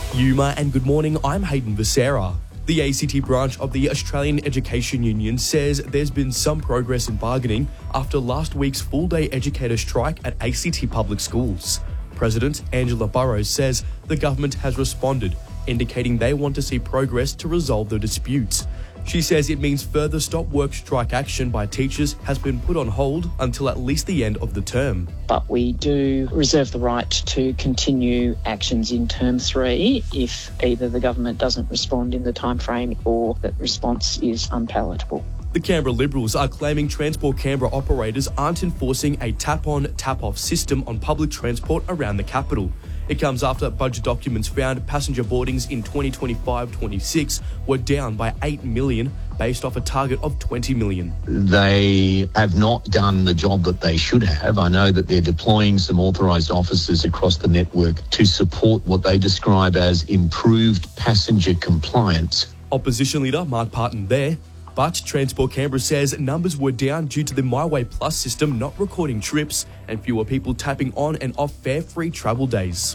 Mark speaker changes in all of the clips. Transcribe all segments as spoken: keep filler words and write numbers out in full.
Speaker 1: Yuma and good morning, I'm Hayden Becerra. The A C T branch of the Australian Education Union says there's been some progress in bargaining after last week's full-day educator strike at A C T public schools. President Angela Burrows says the government has responded, indicating they want to see progress to resolve the disputes. She says it means further stop-work strike action by teachers has been put on hold until at least the end of the term.
Speaker 2: But we do reserve the right to continue actions in term three if either the government doesn't respond in the time frame or that response is unpalatable.
Speaker 1: The Canberra Liberals are claiming Transport Canberra operators aren't enforcing a tap-on, tap-off system on public transport around the capital. It comes after budget documents found passenger boardings in twenty twenty-five twenty-six were down by eight million based off a target of twenty million.
Speaker 3: They have not done the job that they should have. I know that they're deploying some authorised officers across the network to support what they describe as improved passenger compliance.
Speaker 1: Opposition leader Mark Parton there. But Transport Canberra says numbers were down due to the MyWay Plus system not recording trips and fewer people tapping on and off fare-free travel days.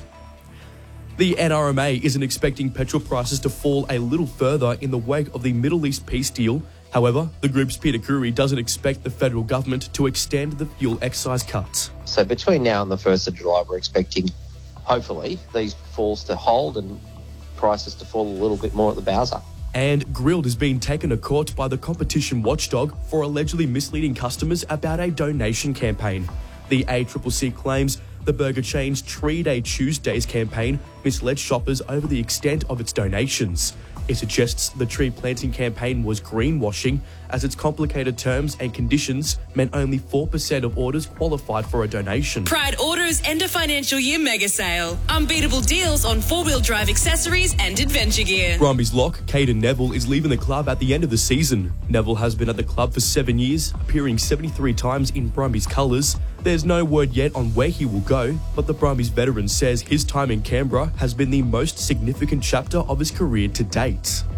Speaker 1: The N R M A isn't expecting petrol prices to fall a little further in the wake of the Middle East peace deal. However, the group's Peter Khoury doesn't expect the federal government to extend the fuel excise cuts.
Speaker 4: So between now and the first of July, we're expecting, hopefully, these falls to hold and prices to fall a little bit more at the bowser.
Speaker 1: And Grill'd is being taken to court by the competition watchdog for allegedly misleading customers about a donation campaign. The A C C C claims the burger chain's Tree Day Tuesdays campaign misled shoppers over the extent of its donations. It suggests the tree planting campaign was greenwashing, as its complicated terms and conditions meant only four percent of orders qualified for a donation.
Speaker 5: Pride Auto's end of financial year mega sale. Unbeatable deals on four-wheel drive accessories and adventure gear.
Speaker 1: Brumbies lock Caden Neville is leaving the club at the end of the season. Neville has been at the club for seven years, appearing seventy-three times in Brumbies colours. There's no word yet on where he will go, but the Brumbies veteran says his time in Canberra has been the most significant chapter of his career to date.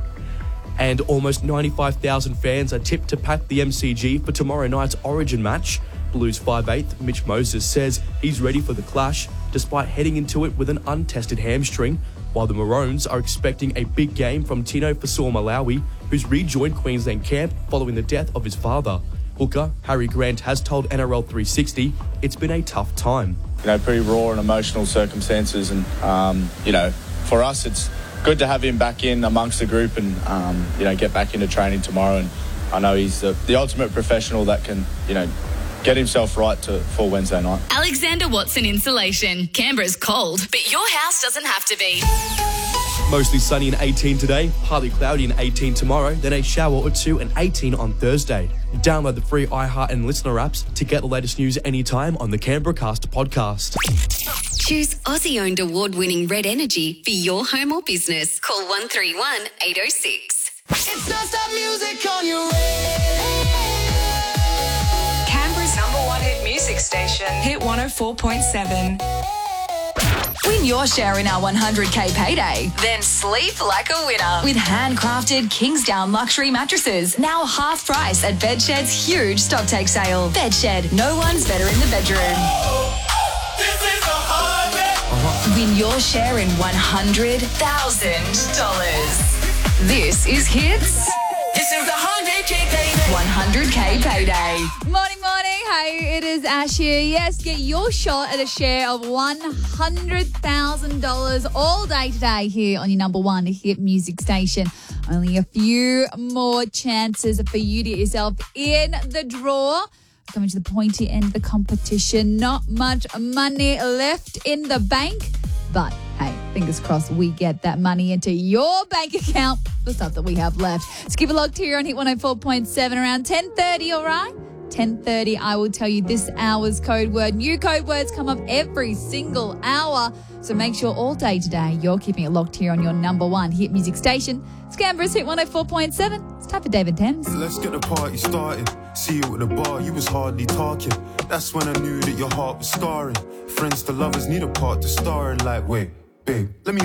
Speaker 1: And almost ninety-five thousand fans are tipped to pack the M C G for tomorrow night's Origin match. Blues five eighth Mitch Moses says he's ready for the clash, despite heading into it with an untested hamstring, while the Maroons are expecting a big game from Tino Fasor-Malawi, who's rejoined Queensland camp following the death of his father. Hooker Harry Grant has told N R L three sixty it's been a tough time.
Speaker 6: You know, pretty raw and emotional circumstances, and um, you know, for us it's good to have him back in amongst the group and um, you know, get back into training tomorrow. And I know he's the, the ultimate professional that can, you know, get himself right to for Wednesday night.
Speaker 5: Alexander Watson Insulation. Canberra's cold, but your house doesn't have to be.
Speaker 1: Mostly sunny and eighteen today, partly cloudy and eighteen tomorrow, then a shower or two and eighteen on Thursday. Download the free iHeart and Listener apps to get the latest news anytime on the Canberra Cast podcast.
Speaker 5: Choose Aussie-owned award-winning Red Energy for your home or business. Call one three one, eight oh six.
Speaker 7: It's non-stop music on your radio.
Speaker 8: Canberra's number one hit music station. Hit one oh four point seven. Win your share in our one hundred K payday. Then sleep like a winner with handcrafted Kingsdown luxury mattresses. Now half price at Bedshed's huge stock take sale. Bedshed, no one's better in the bedroom.
Speaker 7: This is a hundred.
Speaker 1: Uh-huh.
Speaker 8: Win your share in one hundred thousand dollars. This is Hits.
Speaker 7: This is a hundred K payday.
Speaker 8: one hundred K payday.
Speaker 9: Morning, morning. Hey, it is Ash here. Yes, get your shot at a share of one hundred thousand dollars all day today here on your number one hit music station. Only a few more chances for you to get yourself in the draw. Coming to the pointy end of the competition. Not much money left in the bank, but hey, fingers crossed we get that money into your bank account, the stuff that we have left. So keep it locked here on Hit one oh four point seven around ten thirty, all right? ten thirty, I will tell you this hour's code word. New code words come up every single hour. So make sure all day today you're keeping it locked here on your number one hit music station. It's Canberra's Hit one oh four point seven. It's time for David Thames.
Speaker 10: Let's get the party started. See you at the bar, you was hardly talking. That's when I knew that your heart was scarring. Friends to lovers need a part to star in. Like, wait, babe, let me